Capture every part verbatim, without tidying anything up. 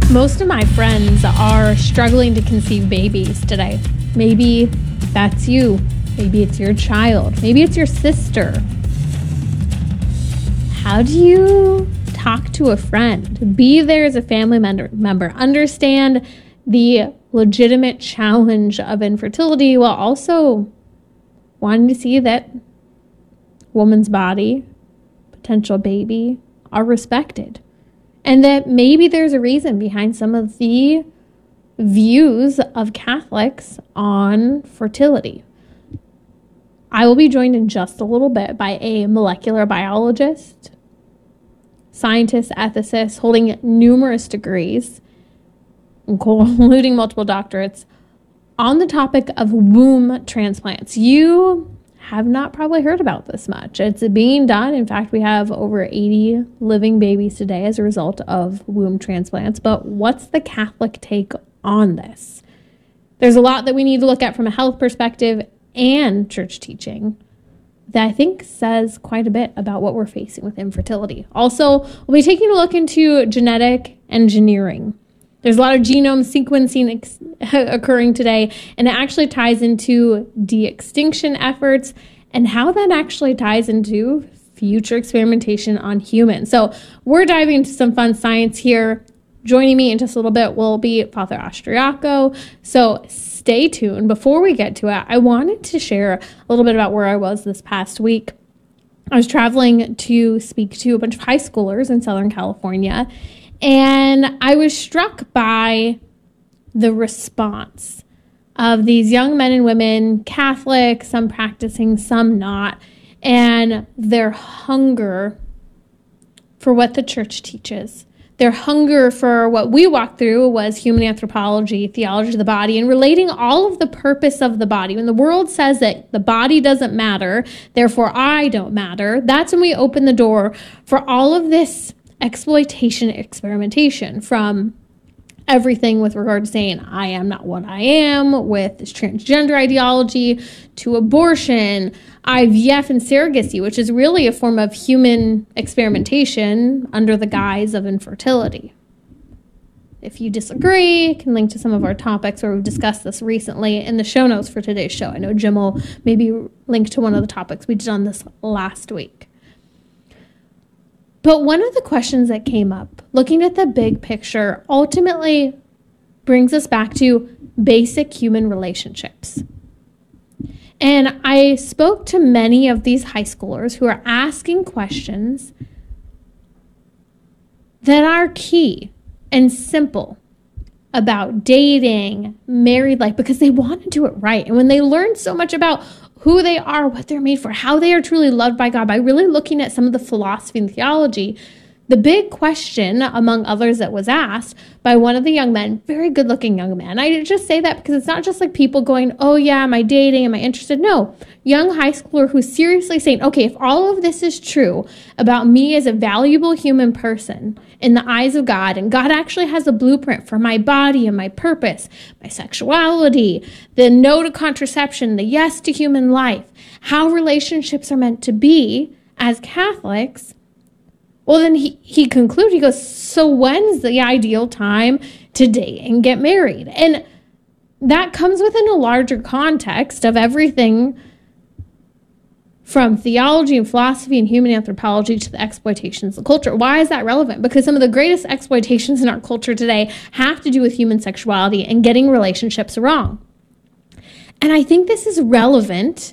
Most of my friends are struggling to conceive babies today. Maybe that's you. Maybe it's your child. Maybe it's your sister. How do you talk to a friend? Be there as a family member. Understand the legitimate challenge of infertility while also wanting to see that woman's body, potential baby, are respected. And that maybe there's a reason behind some of the views of Catholics on fertility. I will be joined in just a little bit by a molecular biologist, scientist, ethicist, holding numerous degrees, including multiple doctorates, on the topic of womb transplants. You have not probably heard about this much. It's being done. In fact, we have over eighty living babies today as a result of womb transplants. But what's the Catholic take on this? There's a lot that we need to look at from a health perspective and church teaching that I think says quite a bit about what we're facing with infertility. Also, we'll be taking a look into genetic engineering. There's a lot of genome sequencing ex- occurring today, and it actually ties into de-extinction efforts and how that actually ties into future experimentation on humans. So we're diving into some fun science here. Joining me in just a little bit will be Father Austriaco. So stay tuned. Before we get to it, I wanted to share a little bit about where I was this past week. I was traveling to speak to a bunch of high schoolers in Southern California, and I was struck by the response of these young men and women, Catholic, some practicing, some not, and their hunger for what the church teaches. Their hunger for what we walked through was human anthropology, theology of the body, and relating all of the purpose of the body. When the world says that the body doesn't matter, therefore I don't matter, that's when we open the door for all of this exploitation, experimentation, from everything with regard to saying I am not what I am, with this transgender ideology, to abortion, I V F, and surrogacy, which is really a form of human experimentation under the guise of infertility. If you disagree, you can link to some of our topics where we've discussed this recently in the show notes for today's show. I know Jim will maybe link to one of the topics we did on this last week. But one of the questions that came up, looking at the big picture, ultimately brings us back to basic human relationships. And I spoke to many of these high schoolers who are asking questions that are key and simple about dating, married life, because they want to do it right. And when they learn so much about who they are, what they're made for, how they are truly loved by God, by really looking at some of the philosophy and theology, the big question, among others, that was asked by one of the young men, very good-looking young man. I just say that because it's not just like people going, oh yeah, am I dating? Am I interested? No, young high schooler who's seriously saying, okay, if all of this is true about me as a valuable human person in the eyes of God, and God actually has a blueprint for my body and my purpose, my sexuality, the no to contraception, the yes to human life, how relationships are meant to be as Catholics, well, then he, he concluded, he goes, so when's the ideal time to date and get married? And that comes within a larger context of everything from theology and philosophy and human anthropology to the exploitations of culture. Why is that relevant? Because some of the greatest exploitations in our culture today have to do with human sexuality and getting relationships wrong. And I think this is relevant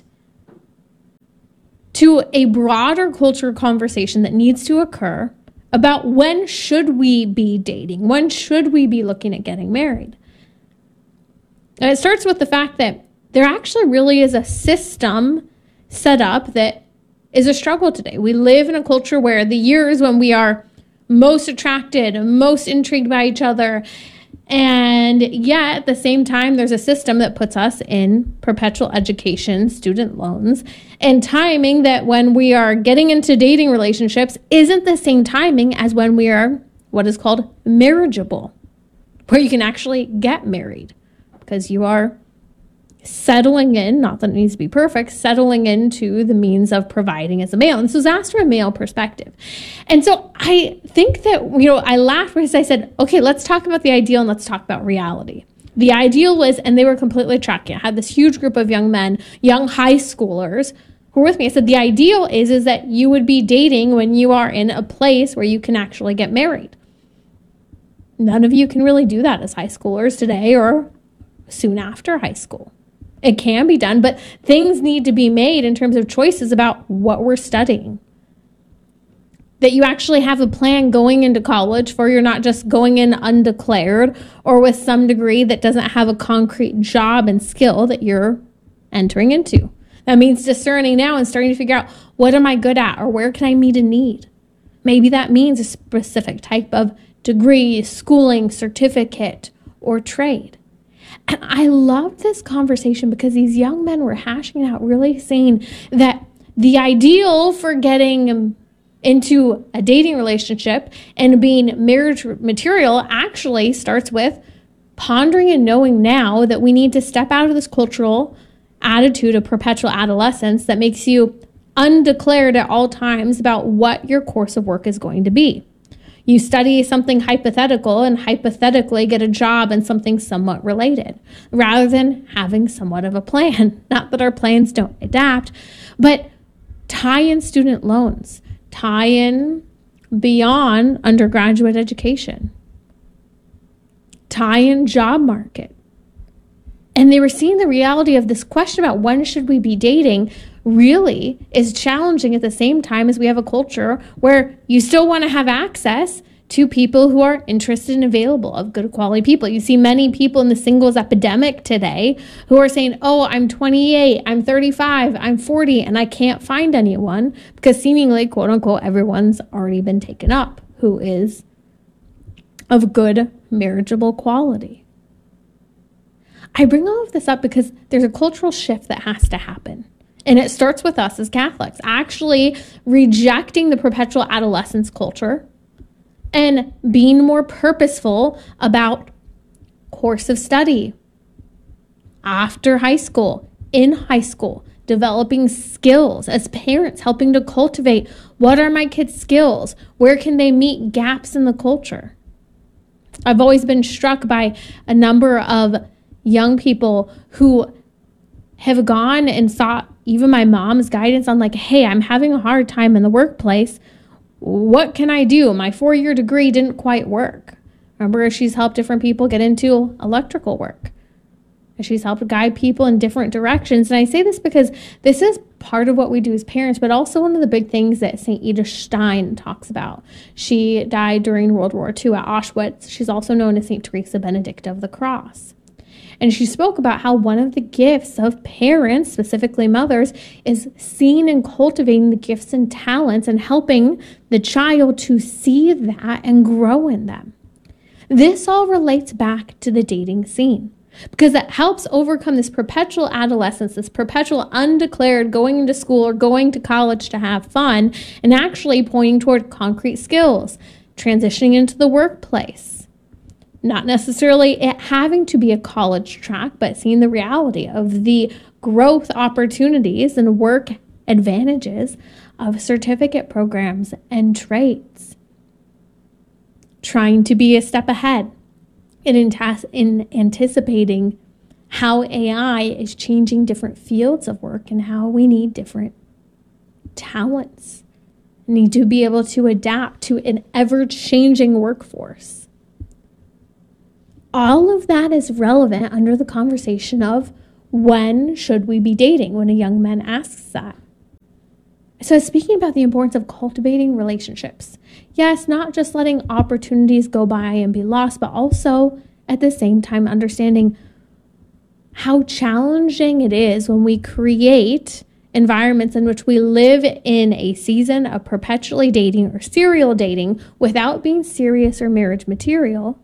to a broader culture conversation that needs to occur about when should we be dating? When should we be looking at getting married? And it starts with the fact that there actually really is a system set up that is a struggle today. We live in a culture where the years when we are most attracted, most intrigued by each other, and yet at the same time, there's a system that puts us in perpetual education, student loans, and timing that when we are getting into dating relationships isn't the same timing as when we are what is called marriageable, where you can actually get married because you are settling in, not that it needs to be perfect, settling into the means of providing as a male. And this was asked from a male perspective. And so I think that, you know, I laughed because I said, okay, let's talk about the ideal and let's talk about reality. The ideal was, and they were completely tracking. I had this huge group of young men, young high schoolers who were with me. I said, the ideal is, is that you would be dating when you are in a place where you can actually get married. None of you can really do that as high schoolers today or soon after high school. It can be done, but things need to be made in terms of choices about what we're studying. That you actually have a plan going into college for you're not just going in undeclared or with some degree that doesn't have a concrete job and skill that you're entering into. That means discerning now and starting to figure out, what am I good at or where can I meet a need? Maybe that means a specific type of degree, schooling, certificate, or trade. And I loved this conversation because these young men were hashing it out, really saying that the ideal for getting into a dating relationship and being marriage material actually starts with pondering and knowing now that we need to step out of this cultural attitude of perpetual adolescence that makes you undeclared at all times about what your course of work is going to be. You study something hypothetical and hypothetically get a job in something somewhat related, rather than having somewhat of a plan. Not that our plans don't adapt, but tie in student loans, tie in beyond undergraduate education, tie in job market. And they were seeing the reality of this question about when should we be dating really is challenging at the same time as we have a culture where you still want to have access to people who are interested and available of good quality people. You see many people in the singles epidemic today who are saying, oh, I'm twenty-eight, I'm thirty-five, I'm forty, and I can't find anyone because seemingly, quote unquote, everyone's already been taken up who is of good marriageable quality. I bring all of this up because there's a cultural shift that has to happen. And it starts with us as Catholics, actually rejecting the perpetual adolescence culture and being more purposeful about course of study after high school, in high school, developing skills as parents, helping to cultivate what are my kids' skills? Where can they meet gaps in the culture? I've always been struck by a number of young people who have gone and sought even my mom's guidance on like, hey, I'm having a hard time in the workplace. What can I do? My four-year degree didn't quite work. Remember, she's helped different people get into electrical work. She's helped guide people in different directions. And I say this because this is part of what we do as parents, but also one of the big things that Saint Edith Stein talks about. She died during World War Two at Auschwitz. She's also known as Saint Teresa Benedicta of the Cross. And she spoke about how one of the gifts of parents, specifically mothers, is seeing and cultivating the gifts and talents and helping the child to see that and grow in them. This all relates back to the dating scene because it helps overcome this perpetual adolescence, this perpetual undeclared going into school or going to college to have fun, and actually pointing toward concrete skills, transitioning into the workplace. Not necessarily it having to be a college track, but seeing the reality of the growth opportunities and work advantages of certificate programs and trades. Trying to be a step ahead in, in anticipating how A I is changing different fields of work and how we need different talents. We need to be able to adapt to an ever-changing workforce. All of that is relevant under the conversation of when should we be dating when a young man asks that. So speaking about the importance of cultivating relationships. Yes, not just letting opportunities go by and be lost, but also at the same time understanding how challenging it is when we create environments in which we live in a season of perpetually dating or serial dating without being serious or marriage material.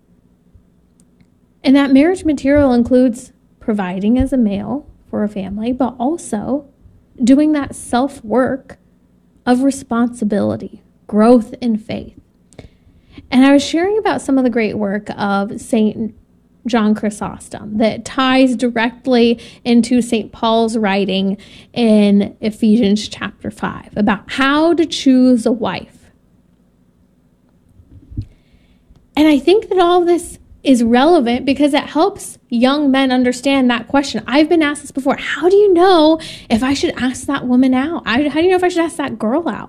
And that marriage material includes providing as a male for a family, but also doing that self-work of responsibility, growth in faith. And I was sharing about some of the great work of Saint John Chrysostom that ties directly into Saint Paul's writing in Ephesians chapter five about how to choose a wife. And I think that all of this is relevant because it helps young men understand that question. I've been asked this before. How do you know if I should ask that woman out? How do you know if I should ask that girl out?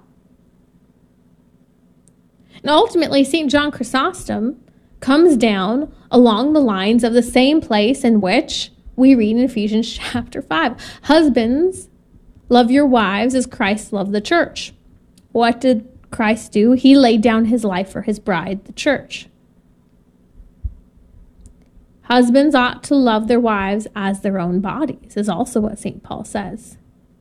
And ultimately, Saint John Chrysostom comes down along the lines of the same place in which we read in Ephesians chapter five. Husbands, love your wives as Christ loved the church. What did Christ do? He laid down his life for his bride, the church. Husbands ought to love their wives as their own bodies, is also what Saint Paul says.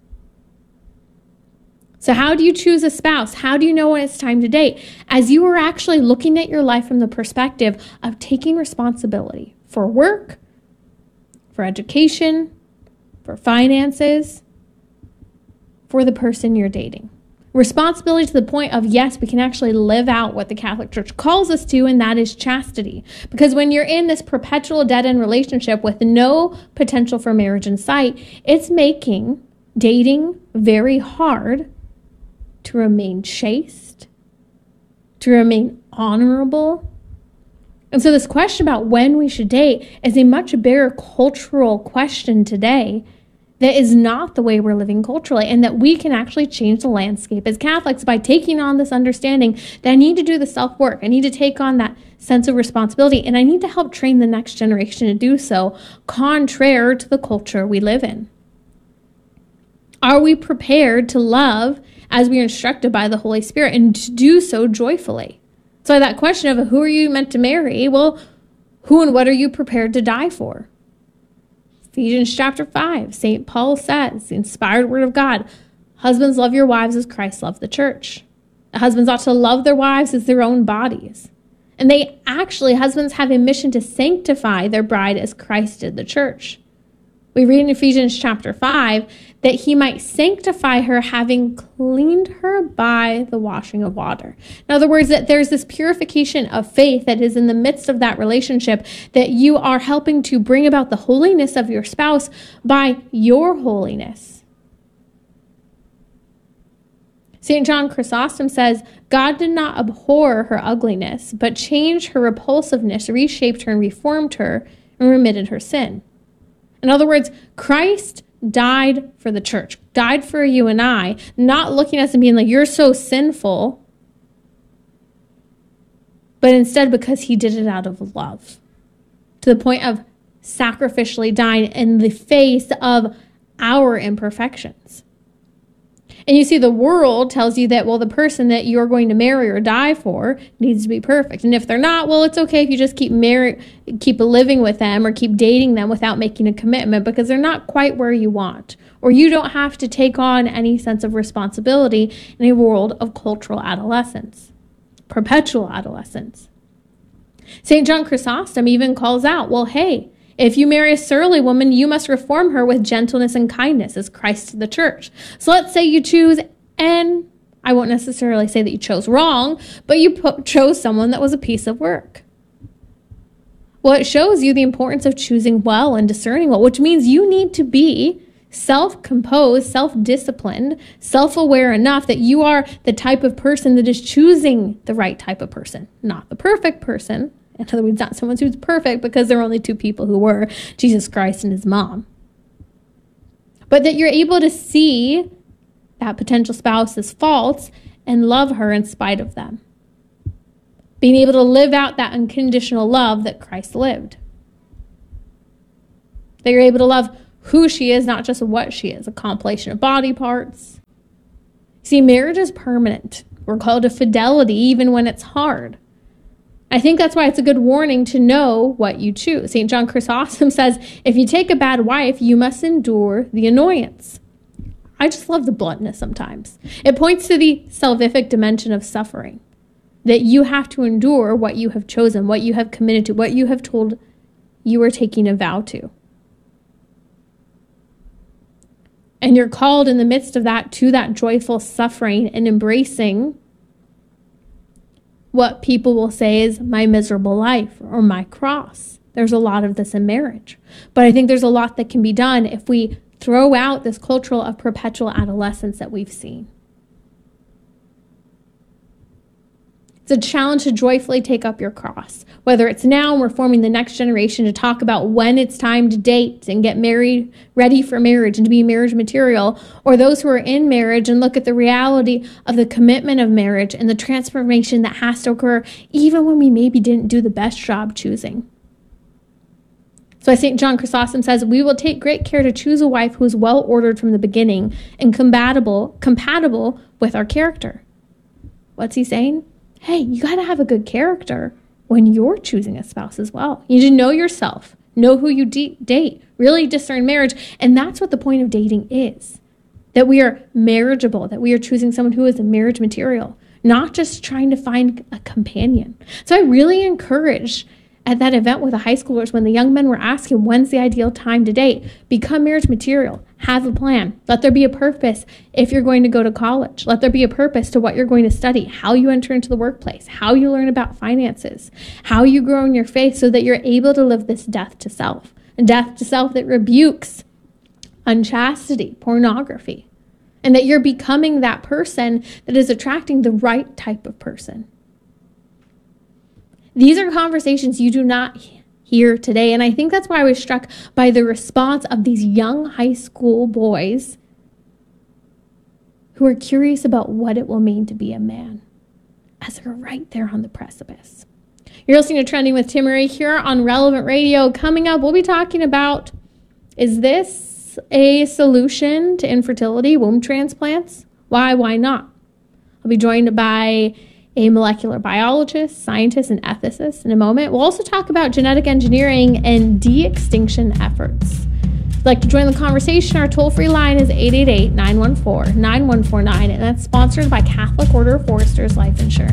So how do you choose a spouse? How do you know when it's time to date? As you are actually looking at your life from the perspective of taking responsibility for work, for education, for finances, for the person you're dating. Responsibility to the point of, yes, we can actually live out what the Catholic Church calls us to, and that is chastity. Because when you're in this perpetual dead-end relationship with no potential for marriage in sight, it's making dating very hard to remain chaste, to remain honorable. And so this question about when we should date is a much bigger cultural question today that is not the way we're living culturally, and that we can actually change the landscape as Catholics by taking on this understanding that I need to do the self-work. I need to take on that sense of responsibility, and I need to help train the next generation to do so, contrary to the culture we live in. Are we prepared to love as we are instructed by the Holy Spirit, and to do so joyfully? So that question of who are you meant to marry? Well, who and what are you prepared to die for? Ephesians chapter five, Saint Paul says, the inspired word of God, husbands, love your wives as Christ loved the church. The husbands ought to love their wives as their own bodies. And they actually, husbands have a mission to sanctify their bride as Christ did the church. We read in Ephesians chapter five that he might sanctify her, having cleaned her by the washing of water. In other words, that there's this purification of faith that is in the midst of that relationship, that you are helping to bring about the holiness of your spouse by your holiness. Saint John Chrysostom says, God did not abhor her ugliness, but changed her repulsiveness, reshaped her and reformed her, and remitted her sin. In other words, Christ died for the church, died for you and I, not looking at us and being like, you're so sinful, but instead because he did it out of love, to the point of sacrificially dying in the face of our imperfections. And you see, the world tells you that, well, the person that you're going to marry or die for needs to be perfect. And if they're not, well, it's okay if you just keep marry, keep living with them or keep dating them without making a commitment, because they're not quite where you want. Or you don't have to take on any sense of responsibility in a world of cultural adolescence, perpetual adolescence. Saint John Chrysostom even calls out, well, hey, if you marry a surly woman, you must reform her with gentleness and kindness as Christ to the church. So let's say you choose, and I won't necessarily say that you chose wrong, but you po- chose someone that was a piece of work. Well, it shows you the importance of choosing well and discerning well, which means you need to be self-composed, self-disciplined, self-aware enough that you are the type of person that is choosing the right type of person, not the perfect person. In other words, not someone who's perfect, because there are only two people who were, Jesus Christ and his mom. But that you're able to see that potential spouse's faults and love her in spite of them. Being able to live out that unconditional love that Christ lived. That you're able to love who she is, not just what she is, a compilation of body parts. See, marriage is permanent. We're called to fidelity even when it's hard. I think that's why it's a good warning to know what you choose. Saint John Chrysostom says, if you take a bad wife, you must endure the annoyance. I just love the bluntness sometimes. It points to the salvific dimension of suffering, that you have to endure what you have chosen, what you have committed to, what you have told you are taking a vow to. And you're called in the midst of that to that joyful suffering and embracing what people will say is my miserable life or my cross. There's a lot of this in marriage. But I think there's a lot that can be done if we throw out this culture of perpetual adolescence that we've seen. It's a challenge to joyfully take up your cross. Whether it's now and we're forming the next generation to talk about when it's time to date and get married, ready for marriage and to be marriage material, or those who are in marriage and look at the reality of the commitment of marriage and the transformation that has to occur even when we maybe didn't do the best job choosing. So Saint John Chrysostom says, we will take great care to choose a wife who is well ordered from the beginning and compatible, compatible with our character. What's he saying? Hey, you got to have a good character when you're choosing a spouse as well. You need to know yourself, know who you de- date, really discern marriage. And that's what the point of dating is, that we are marriageable, that we are choosing someone who is a marriage material, not just trying to find a companion. So I really encourage at that event with the high schoolers, when the young men were asking, when's the ideal time to date? Become marriage material. Have a plan. Let there be a purpose if you're going to go to college. Let there be a purpose to what you're going to study, how you enter into the workplace, how you learn about finances, how you grow in your faith so that you're able to live this death to self. A death to self that rebukes unchastity, pornography, and that you're becoming that person that is attracting the right type of person. These are conversations you do not hear today. And I think that's why I was struck by the response of these young high school boys who are curious about what it will mean to be a man as they're right there on the precipice. You're listening to Trending with Timmerie here on Relevant Radio. Coming up, we'll be talking about, is this a solution to infertility, womb transplants? Why, why not? I'll be joined by a molecular biologist, scientist, and ethicist in a moment. We'll also talk about genetic engineering and de-extinction efforts. If you'd like to join the conversation, our toll-free line is eight eight eight, nine one four, nine one four nine, and that's sponsored by Catholic Order of Foresters Life Insurance.